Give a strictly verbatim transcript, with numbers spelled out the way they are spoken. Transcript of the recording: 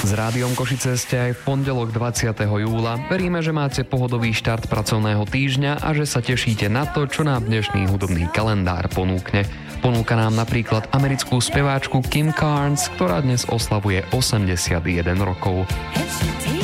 S Rádiom Košice ste aj v pondelok dvadsiateho júla. Veríme, že máte pohodový štart pracovného týždňa a že sa tešíte na to, čo nám dnešný hudobný kalendár ponúkne. Ponúka nám napríklad americkú speváčku Kim Carnes, ktorá dnes oslavuje osemdesiatjeden rokov.